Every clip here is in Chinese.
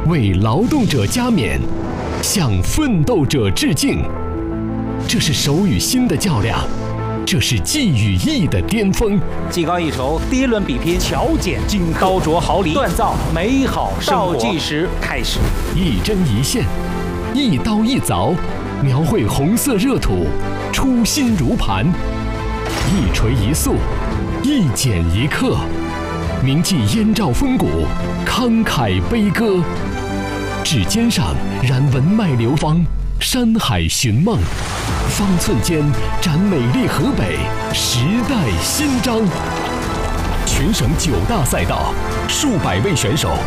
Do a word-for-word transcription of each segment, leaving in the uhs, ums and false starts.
为劳动者加冕，向奋斗者致敬。这是手与心的较量，这是技与艺的巅峰。 技高一筹，第一轮比拼，巧剪金刻，刀琢毫厘，锻造美好生活。倒计时开始， 一针一线，一刀一凿，描绘红色热土，初心如磐。一锤一塑，一剪一刻，铭记燕赵风骨，慷慨悲歌。指尖上燃文脉流芳，山海寻梦，方寸间展美丽河北，时代新章。全省九大赛道，数百位选手，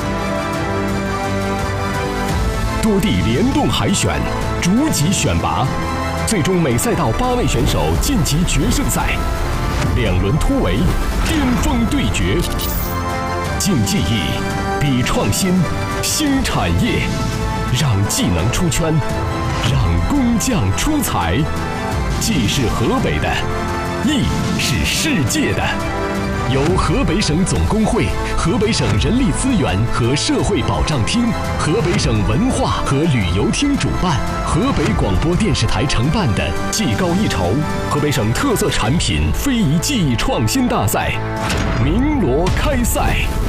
多地联动海选，逐级选拔，最终每赛道八位选手晋级决胜赛。两轮突围，巅峰对决。竞技艺，比创新，新产业，让技能出圈，让工匠出彩。技是河北的，艺是世界的。由河北省总工会、河北省人力资源和社会保障厅、河北省文化和旅游厅主办，河北广播电视台承办的技高一筹河北省特色产品非遗技艺创新大赛鸣锣开赛。